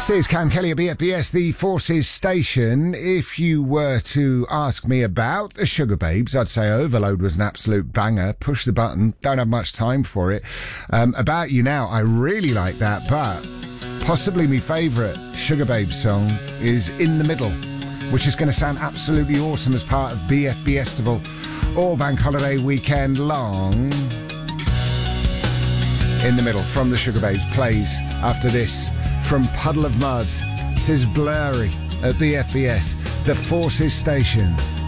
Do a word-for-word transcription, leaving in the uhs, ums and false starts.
This is Cam Kelly at B F B S, the Forces station. If you were to ask me about the Sugar Babes, I'd say Overload was an absolute banger. Push the button, don't have much time for it. Um, About You Now, I really like that, but possibly my favourite Sugar Babes song is In the Middle, which is going to sound absolutely awesome as part of B F B Festival all bank holiday weekend long. In the Middle from the Sugar Babes plays after this from Puddle of Mud. This is Blurry at B F B S, the Forces station.